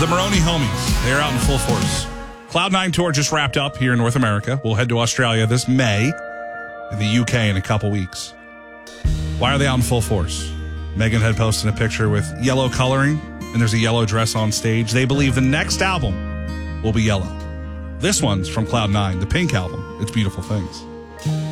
The Maroney Homies. They're out in full force. Cloud9 tour just wrapped up here in North America. We'll head to Australia this May, and the UK in a couple weeks. Why are they out in full force? Megan had posted a picture with yellow coloring, and there's a yellow dress on stage. They believe the next album will be yellow. This one's from Cloud9, the Pink album. It's Beautiful Things.